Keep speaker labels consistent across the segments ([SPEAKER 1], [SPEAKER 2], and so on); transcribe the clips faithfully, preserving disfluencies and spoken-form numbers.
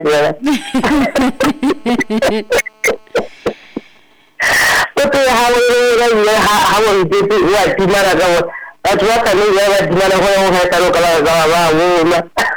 [SPEAKER 1] Oke, hawa ya hawa itu ya di mana kau? Atwa kami ya di mana kau yang saya tahu kalau kau bawa na.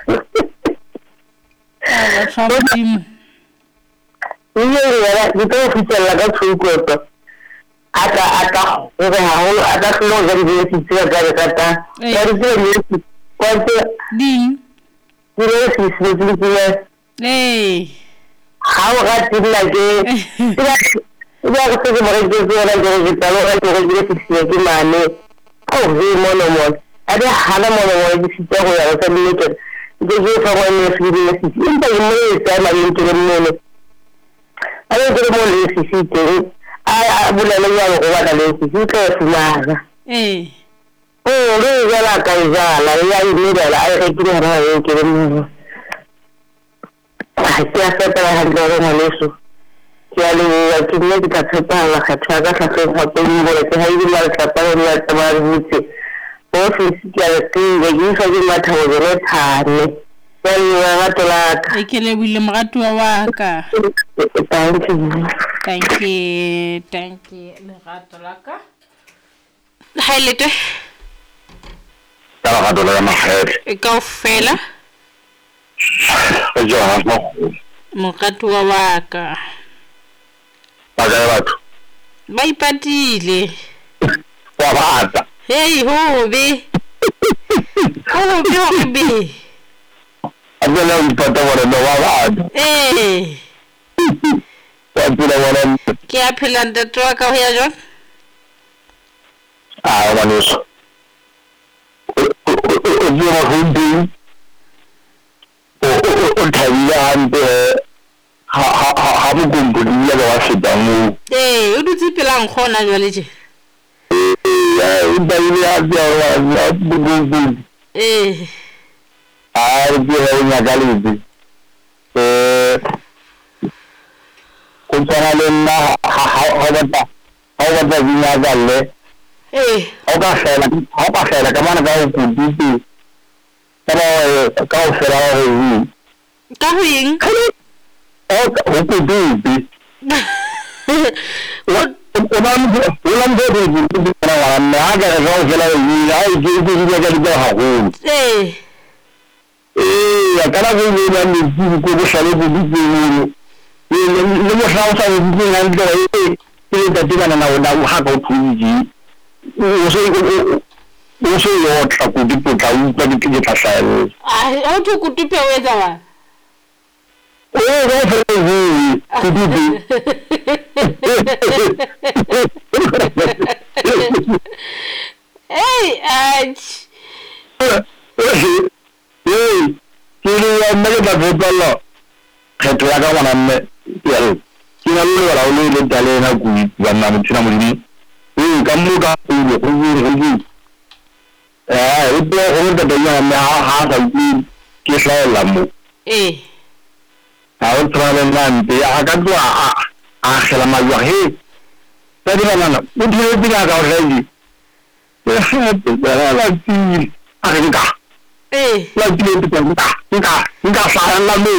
[SPEAKER 2] Ah, Trump.
[SPEAKER 1] Iya ya, itu official laga suku itu. Ada ada, oke hawa ada semua dari dia sih ada kata. Dari dia kau
[SPEAKER 2] Ding.
[SPEAKER 1] Dia sih sebetulnya.
[SPEAKER 2] Eh.
[SPEAKER 1] Hawa kan lagi. Iya aku sih mereka itu orang orang kita orang orang kita sih gimana? Oh, ini monomon. Ada hal monomon di situ aku yang saya mikir. Jadi kalau ini sendiri sih, ini ini saya lagi kirim ini. Ada kirim ini sih itu. Ah, bulan ini aku ada lagi sih itu semua.
[SPEAKER 2] Eh.
[SPEAKER 1] Oh, ini jalan kerja, lalu ini adalah ada kirim orang kirim. Ah, siapa telah orang manusia. Lalu akhirnya kita coba lah katakan satu satu boleh saya ini malah kata orang teman itu oh sisinya itu jadi saya mata orang thane lalu orang telah
[SPEAKER 2] Ikele William Ratua waka.
[SPEAKER 1] thank you
[SPEAKER 2] Thank you. Thank you. Ratua laka. Hailete.
[SPEAKER 3] Kalau ada orang mahir.
[SPEAKER 2] Kau fela.
[SPEAKER 3] Jangan mau.
[SPEAKER 2] Mratua waka.
[SPEAKER 3] Pakai batu.
[SPEAKER 2] Mai patile.
[SPEAKER 3] Wabata.
[SPEAKER 2] Hey hobe. Hobe hobe.
[SPEAKER 3] Ada yang pada orang wabata.
[SPEAKER 2] Eh.
[SPEAKER 3] Ada orang.
[SPEAKER 2] Kaya pilanda tua kau ya John?
[SPEAKER 3] Ah manusia. Dia hundi. Oh thailand ha ha ha mo kumpuli ya ba sedangu.
[SPEAKER 2] Eh, udu tsipela ngkhona jwale je.
[SPEAKER 3] Ya, uda ile ya ya bugu.
[SPEAKER 2] Eh.
[SPEAKER 3] Ah, dia nya galidi. Eh. Kuntaralen na ha ha bata. Ha bata nya galle.
[SPEAKER 2] Eh.
[SPEAKER 3] Oka sela, oka sela kamana ka kumpuli. Kalau kau serah ini.
[SPEAKER 2] Kau ing?
[SPEAKER 3] Oh, itu itu. Ulam ulam jadi itu orang naga kau serah ini, ay jadi juga jadi bahagu.
[SPEAKER 2] Eh.
[SPEAKER 3] Eh, kalau kau bilang itu kau serah itu ini. Ini ini sahaja itu nanti itu ini tadi mana nak nak hak kau puji. Usul usul yo tak kudu kau tadi kita pasal.
[SPEAKER 2] Ah, auto kutipe weza wa.
[SPEAKER 3] Oh, that's easy.
[SPEAKER 2] Hey, ach.
[SPEAKER 3] Hey, kini yang mereka betul lah. Ketua kawan anda, ya, kini lu orang lu lu jalan aku, jangan macam mana ini. Eh, kamu kamu, kamu kamu. Eh, itu orang katanya anda hal lagi kisah lamu.
[SPEAKER 2] Eh.
[SPEAKER 3] Tahu terlalu nanti akan tu ah ah selama wahid. Tadi mana? Udah tidak kau lagi. Berapa lagi? Ah enggak.
[SPEAKER 2] Eh.
[SPEAKER 3] Lagi itu enggak, enggak, enggak saran lalu.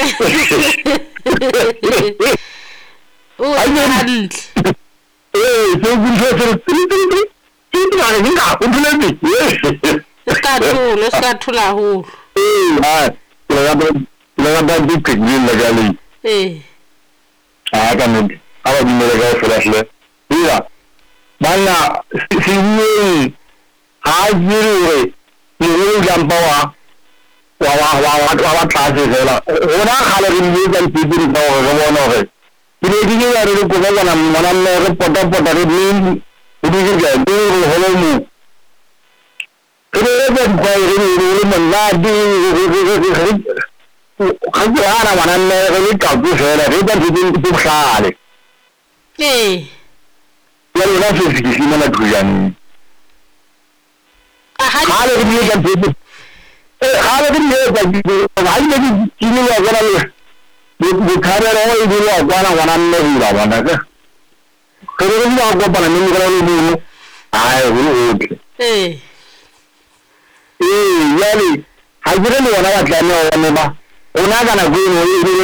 [SPEAKER 2] Oh, hand.
[SPEAKER 3] Eh, saya bisa terus. Itu ada enggak? Udah lagi.
[SPEAKER 2] Skatu, lo skatu lahu.
[SPEAKER 3] Eh, ah, lewat lewat di kecil lagi.
[SPEAKER 2] Eh.
[SPEAKER 3] Ah, kan ini. Apa di mereka flash le? Iya. Mana sini hadir ini jampawa. Wah wah wah wah tasik lah. Orang kalau ini kan tidur tahu kawan orang. Ini juga ada di pulau mana mana mereka potong-potong ini ini juga di holomu. Ini kan kau ini ini menadi. Kamu ada mana mereka ini kau bisa ada kan tidur tidur sahari.
[SPEAKER 2] Eh.
[SPEAKER 3] Lalu nasi sih mana tujuan? Kalau ini kan tidur. Eh, kalau ini kan tidur. Kalau ini ini apa namanya? Bukan orang itu apa namanya ini apa namanya? Kalau ini apa namanya kalau ini? Ah, ini.
[SPEAKER 2] Eh.
[SPEAKER 3] Eh, jadi, hajiran mana macamnya orang ni mah? ona kana go no